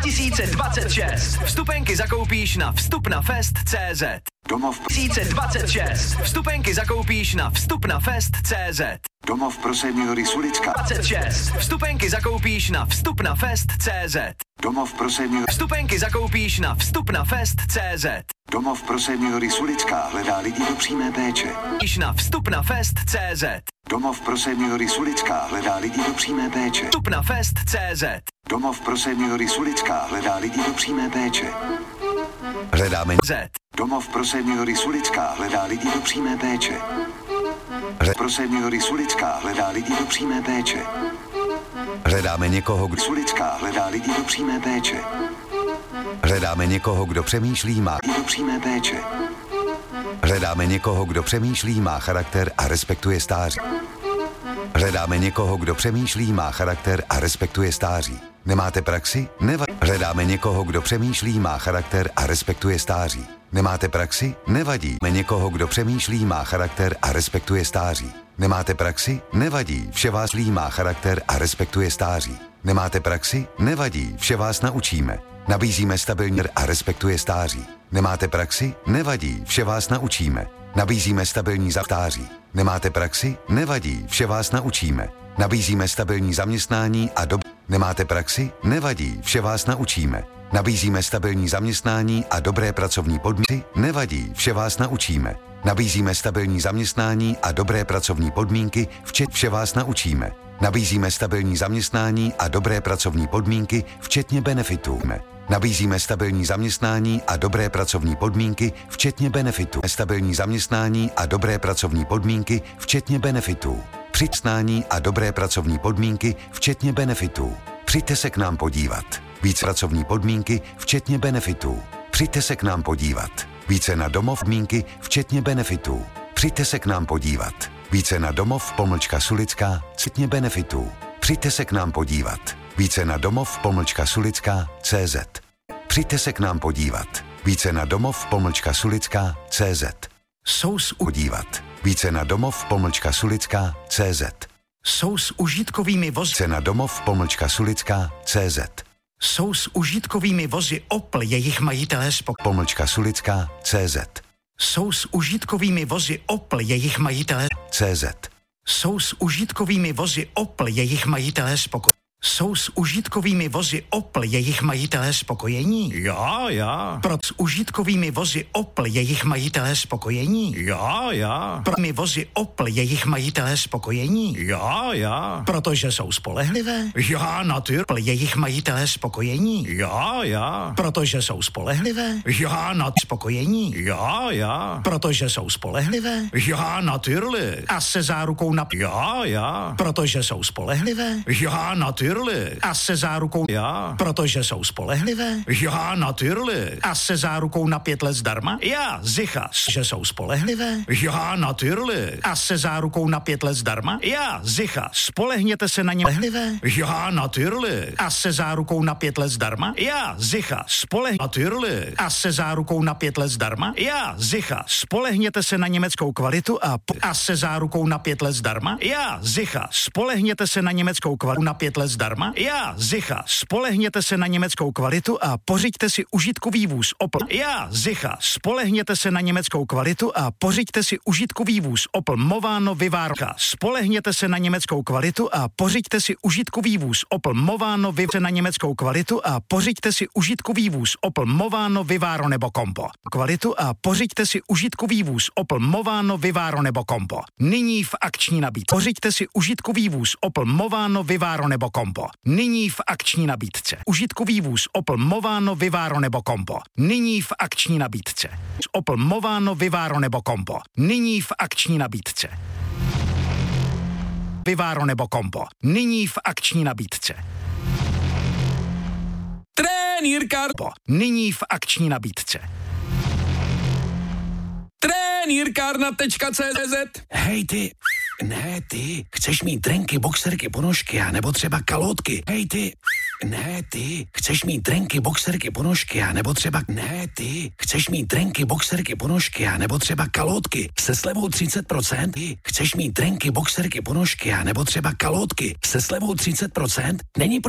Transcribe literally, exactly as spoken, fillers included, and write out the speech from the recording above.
dvacet šest. Vstupenky zakoupíš na vstupnafest tečka cé zet. Domov dvacet šest. Vstupenky zakoupíš na vstupnafest tečka cé zet. Domov pro seniory Sulická. dvacet šest. Vstupenky zakoupíš na vstupnafest tečka cé zet. Domov pro seniory. Vstupenky zakoupíš na vstupnafest tečka cé zet. Domov pro seniory Sulická hledá lidi do přímé péče. Píš na vstupnafest tečka cé zet. Domov pro seniory Sulická hledá lidi do přímé péče. Vstupnafest tečka cé zet. Domov pro seniory Sulická hledá lidi do přímé péče. Hledáme Z. Domov pro seniory Sulická hledá lidi do přímé péče. Hle- pro seniory Sulická hledá lidi do přímé péče. Hledáme někoho, kdo Sulická hledá lidi do přímé péče. Hledáme někoho, kdo přemýšlí, má lidi do přímé péče. Hledáme někoho, kdo přemýšlí, má charakter a respektuje stáří. Hledáme někoho, kdo přemýšlí, má charakter a respektuje stáří. Nemáte praxi? Nevadí. Hledáme někoho, kdo přemýšlí, má charakter a respektuje stáří. Nemáte praxi? Nevadí. Máme někoho, kdo přemýšlí, má charakter a respektuje stáří. Nemáte praxi? Nevadí. Vše vás lí, má charakter a respektuje stáří. Nemáte praxi? Nevadí. Vše vás naučíme. Nabízíme stabilní a respektuje stáří. Nemáte praxi? Nevadí. Vše vás naučíme. Nabízíme stabilní za stáří. Nemáte praxi? Nevadí. Vše vás naučíme. Nabízíme stabilní zaměstnání a dob... Nemáte praxi? Nevadí. Vše vás naučíme. Nabízíme stabilní zaměstnání a dobré pracovní podmínky? Nevadí. Vše vás naučíme. Nabízíme stabilní zaměstnání a dobré pracovní podmínky, včetně vše vás naučíme. Nabízíme stabilní zaměstnání a dobré pracovní podmínky, včetně benefitů. Nabízíme stabilní zaměstnání a dobré pracovní podmínky, včetně benefitů. Stabilní zaměstnání a dobré pracovní podmínky, včetně benefitů. Přicnání a dobré pracovní podmínky, včetně benefitů. Přijďte se k nám podívat. Více pracovní podmínky, včetně benefitů. Přijďte se k nám podívat. Více na domov podmínky, včetně benefitů. Přijďte se k nám podívat. Více na domov pomlčka Sulická, včetně benefitů. Přijďte se k nám podívat. Více na domov pomlčka Sulická, cé zet. Přijďte se k nám podívat. Více na domov pomlčka Sulická, cé zet. Sous udívat. Více na domov pomlčka Sulická, cé zet. Jsou s užitkovými vozy. Více na domov pomlčka Sulická, cé zet. Jsou s užitkovými vozy Opel, jejich majitelé spok... Pomlčka Sulická, cé zet. Jsou s užitkovými vozy Opel, jejich majitelé... cé zet. Jsou s užitkovými vozy Opel, jejich majitelé spoko... Jsou s užitkovými vozy Opel, jejich majitelé spokojení? Já, já. Pro s užitkovými vozy Opel, jejich majitelé spokojení? Já, já. Pro mi vozy Opel, jejich majitelé spokojení? Já, já. Protože jsou spolehlivé? Já, natyr. Opel, jejich majitelé spokojení? Já, já. Protože jsou spolehlivé? Já, nat... Spokojení? Já, já. Protože jsou spolehlivé? Já, natyrli. A se zárukou na... Já, já. Protože jsou spolehlivé? Já, natyrli. A se zárukou... Já. Protože jsou spolehlivé? Já, natyrli. A se zárukou na pět let zdarma? Já, zichas. Že jsou spolehlivé? Já, natyrli. A se zárukou na pět let zdarma? Já, zichas. Spolehněte se na ně. Spolehlivé? Já, natyrli. A se zárukou na pět let zdarma? Já, zichas. Spoleh... Natyrli. A se zárukou na pět let zdarma? Já, zichas. Spolehněte se na německou kvalitu a... Po... A se zárukou na pět let zdarma? Já, zichas. Spolehněte se na německou kvalitu na pět let zdarma? Já, zichas. Spolehněte se na německou kvalitu a pořiďte si užitkový vůz Opel. Já, zichas. Spolehněte se na německou kvalitu a pořiďte si užitkový vůz Opel Movano Vivaro. Spolehněte se na německou kvalitu a pořiďte si užitkový vůz Opel Movano Vivaro na německou kvalitu a pořiďte si užitkový vůz Opel Movano Vivaro nebo Compo. Kvalitu a pořiďte si užitkový vůz Opel Movano Vivaro nebo Compo. Nyní v akční nabídce. Pořiďte si užitkový vůz Opel Movano Vivaro nebo Compo. Nyní v akční nabídce. Užitkový vůz Opel Movano Vivaro nebo Compo. Nyní v akční nabídce. Opel Movano Vivaro nebo Compo. Nyní v akční nabídce. Vivaro nebo Compo. Nyní v akční nabídce. Trenýrka. Nyní v akční nabídce. Trenýrkárna tečka cé zet. Hej ty, ne ty, chceš mít trenky, boxerky, ponožky a nebo třeba kalotky. Hej ty, ne ty, chceš mít trenky, boxerky, ponožky a nebo třeba, ne ty, chceš mít trenky, boxerky, ponožky a nebo třeba kalotky. Se slevou třicet procent, ty, chceš mít trenky, boxerky, ponožky a nebo třeba kalotky. Se slevou třicet procent, není pro